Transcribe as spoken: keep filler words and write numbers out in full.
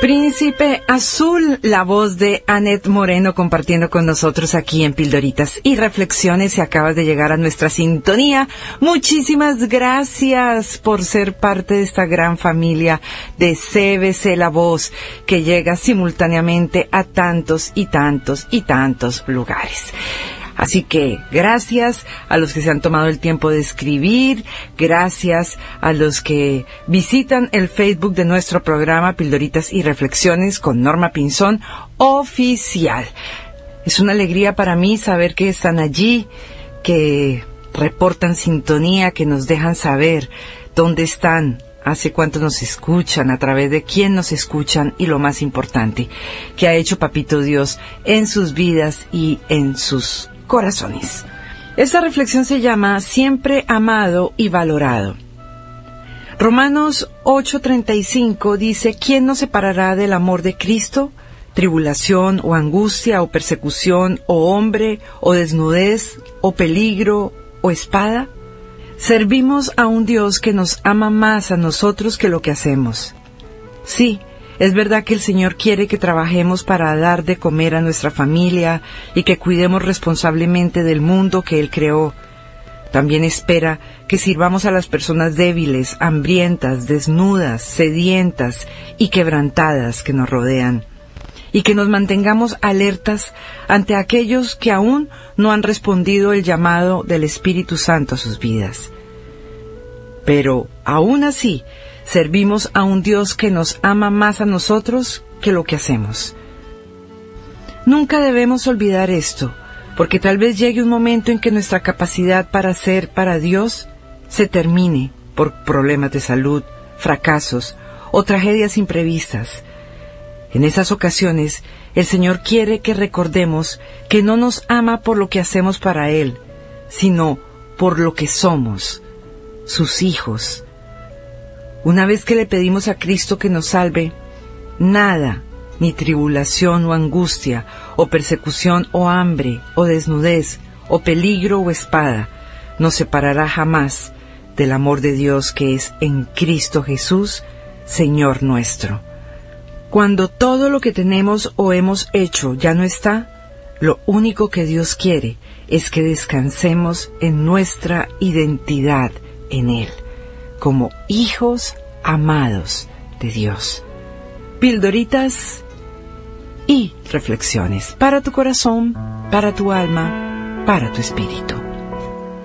Príncipe Azul, la voz de Annette Moreno compartiendo con nosotros aquí en Pildoritas y Reflexiones. Si acabas de llegar a nuestra sintonía, muchísimas gracias por ser parte de esta gran familia de C B C La Voz, que llega simultáneamente a tantos y tantos y tantos lugares. Así que gracias a los que se han tomado el tiempo de escribir, gracias a los que visitan el Facebook de nuestro programa Pildoritas y Reflexiones con Norma Pinzón Oficial. Es una alegría para mí saber que están allí, que reportan sintonía, que nos dejan saber dónde están, hace cuánto nos escuchan, a través de quién nos escuchan y lo más importante, que ha hecho Papito Dios en sus vidas y en sus corazones. Esta reflexión se llama Siempre amado y valorado. Romanos ocho treinta y cinco dice: ¿Quién nos separará del amor de Cristo? Tribulación o angustia o persecución o hambre o desnudez o peligro o espada. Servimos a un Dios que nos ama más a nosotros que lo que hacemos. Sí, es verdad que el Señor quiere que trabajemos para dar de comer a nuestra familia y que cuidemos responsablemente del mundo que Él creó. También espera que sirvamos a las personas débiles, hambrientas, desnudas, sedientas y quebrantadas que nos rodean, y que nos mantengamos alertas ante aquellos que aún no han respondido el llamado del Espíritu Santo a sus vidas. Pero, aún así, servimos a un Dios que nos ama más a nosotros que lo que hacemos. Nunca debemos olvidar esto, porque tal vez llegue un momento en que nuestra capacidad para ser para Dios se termine por problemas de salud, fracasos o tragedias imprevistas. En esas ocasiones, el Señor quiere que recordemos que no nos ama por lo que hacemos para Él, sino por lo que somos, sus hijos. Una vez que le pedimos a Cristo que nos salve, nada, ni tribulación o angustia, o persecución o hambre, o desnudez, o peligro o espada, nos separará jamás del amor de Dios que es en Cristo Jesús, Señor nuestro. Cuando todo lo que tenemos o hemos hecho ya no está, lo único que Dios quiere es que descansemos en nuestra identidad en Él, como hijos amados de Dios. Pildoritas y reflexiones para tu corazón, para tu alma, para tu espíritu.